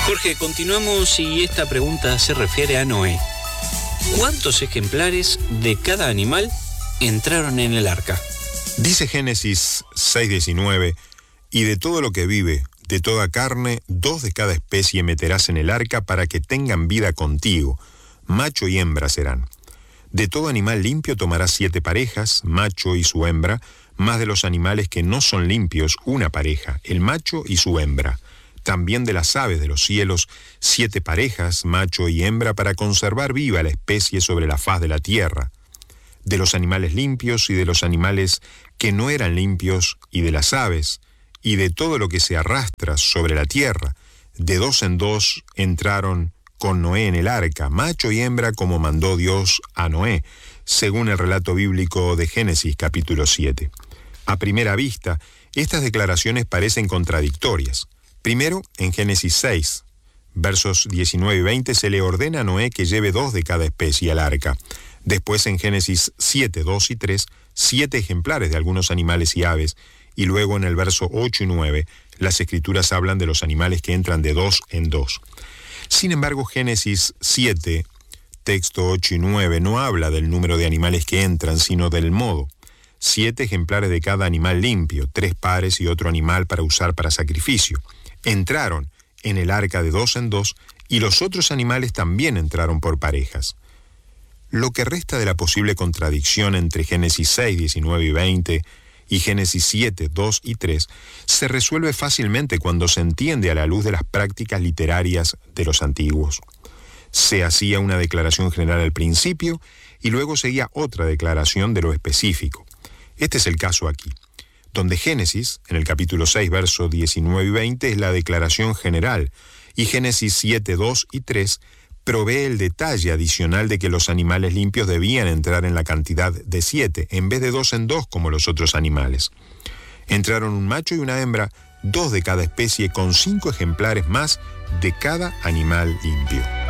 Jorge, continuamos y esta pregunta se refiere a Noé. ¿Cuántos ejemplares de cada animal entraron en el arca? Dice Génesis 6:19, y de todo lo que vive, de toda carne, 2 de cada especie meterás en el arca para que tengan vida contigo, macho y hembra serán. De todo animal limpio tomarás 7 parejas, macho y su hembra, más de los animales que no son limpios, una pareja, el macho y su hembra. También de las aves de los cielos, 7 parejas, macho y hembra, para conservar viva la especie sobre la faz de la tierra. De los animales limpios y de los animales que no eran limpios, y de las aves, y de todo lo que se arrastra sobre la tierra, de 2 en 2 entraron con Noé en el arca, macho y hembra, como mandó Dios a Noé, según el relato bíblico de Génesis capítulo 7. A primera vista, estas declaraciones parecen contradictorias. Primero, en Génesis 6, versos 19 y 20, se le ordena a Noé que lleve 2 de cada especie al arca. Después, en Génesis 7, 2 y 3, 7 ejemplares de algunos animales y aves. Y luego, en el verso 8 y 9, las Escrituras hablan de los animales que entran de 2 en 2. Sin embargo, Génesis 7, texto 8 y 9, no habla del número de animales que entran, sino del modo. 7 ejemplares de cada animal limpio, 3 pares y otro animal para usar para sacrificio. Entraron en el arca de 2 en 2, y los otros animales también entraron por parejas. Lo que resta de la posible contradicción entre Génesis 6, 19 y 20 y Génesis 7, 2 y 3 se resuelve fácilmente cuando se entiende a la luz de las prácticas literarias de los antiguos. Se hacía una declaración general al principio y luego seguía otra declaración de lo específico. Este es el caso aquí, donde Génesis, en el capítulo 6, versos 19 y 20, es la declaración general, y Génesis 7, 2 y 3 provee el detalle adicional de que los animales limpios debían entrar en la cantidad de 7, en vez de 2 en 2 como los otros animales. Entraron un macho y una hembra, 2 de cada especie, con 5 ejemplares más de cada animal limpio.